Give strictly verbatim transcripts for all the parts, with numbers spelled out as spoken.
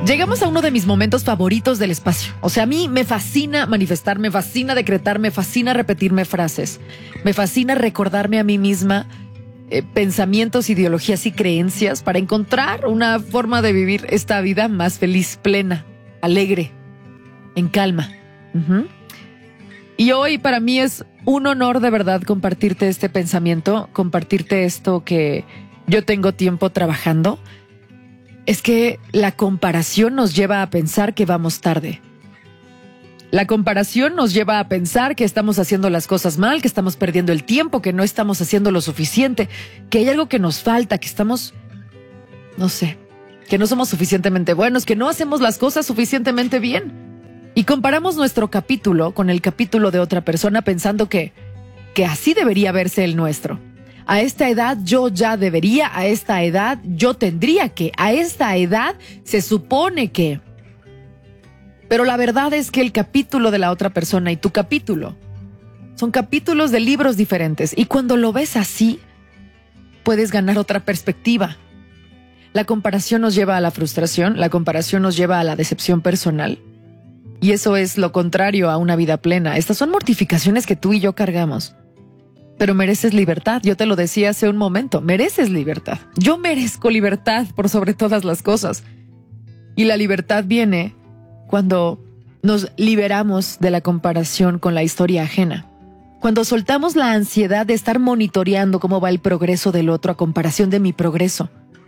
Llegamos a uno de mis momentos favoritos del espacio. O sea, a mí me fascina manifestar, me fascina decretar, me fascina repetirme frases. Me fascina recordarme a mí misma eh, pensamientos, ideologías y creencias para encontrar una forma de vivir esta vida más feliz, plena, alegre, en calma. Uh-huh. Y hoy para mí es un honor de verdad compartirte este pensamiento, compartirte esto que yo tengo tiempo trabajando. Es que la comparación nos lleva a pensar que vamos tarde. La comparación nos lleva a pensar que estamos haciendo las cosas mal, que estamos perdiendo el tiempo, que no estamos haciendo lo suficiente, que hay algo que nos falta, que estamos, no sé, que no somos suficientemente buenos, que no hacemos las cosas suficientemente bien. Y comparamos nuestro capítulo con el capítulo de otra persona pensando que, que así debería verse el nuestro. A esta edad yo ya debería, a esta edad yo tendría que, a esta edad se supone que. Pero la verdad es que el capítulo de la otra persona y tu capítulo son capítulos de libros diferentes. Y cuando lo ves así, puedes ganar otra perspectiva. La comparación nos lleva a la frustración, la comparación nos lleva a la decepción personal. Y eso es lo contrario a una vida plena. Estas son mortificaciones que tú y yo cargamos. Pero mereces libertad. Yo te lo decía hace un momento. Mereces libertad. Yo merezco libertad por sobre todas las cosas. Y la libertad viene cuando nos liberamos de la comparación con la historia ajena. Cuando soltamos la ansiedad de estar monitoreando cómo va el progreso del otro a comparación de mi progreso.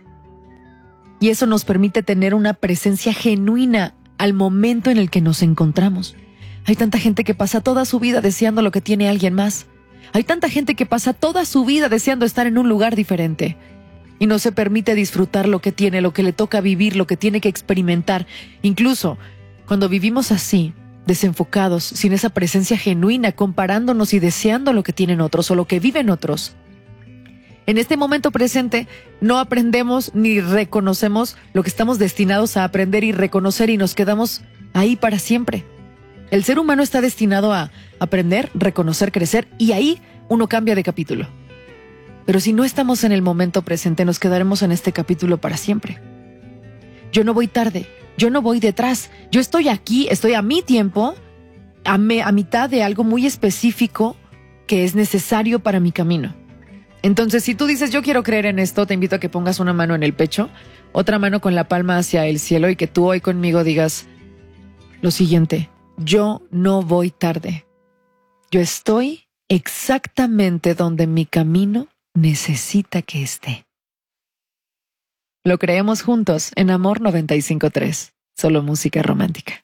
Y eso nos permite tener una presencia genuina al momento en el que nos encontramos. Hay tanta gente que pasa toda su vida deseando lo que tiene alguien más. Hay tanta gente que pasa toda su vida deseando estar en un lugar diferente y no se permite disfrutar lo que tiene, lo que le toca vivir, lo que tiene que experimentar. Incluso cuando vivimos así, desenfocados, sin esa presencia genuina, comparándonos y deseando lo que tienen otros o lo que viven otros. En este momento presente no aprendemos ni reconocemos lo que estamos destinados a aprender y reconocer y nos quedamos ahí para siempre. El ser humano está destinado a aprender, reconocer, crecer y ahí uno cambia de capítulo. Pero si no estamos en el momento presente, nos quedaremos en este capítulo para siempre. Yo no voy tarde, yo no voy detrás, yo estoy aquí, estoy a mi tiempo, a, me, a mitad de algo muy específico que es necesario para mi camino. Entonces, si tú dices, yo quiero creer en esto, te invito a que pongas una mano en el pecho, otra mano con la palma hacia el cielo y que tú hoy conmigo digas lo siguiente: yo no voy tarde. Yo estoy exactamente donde mi camino necesita que esté. Lo creemos juntos en Amor noventa y cinco punto tres, solo música romántica.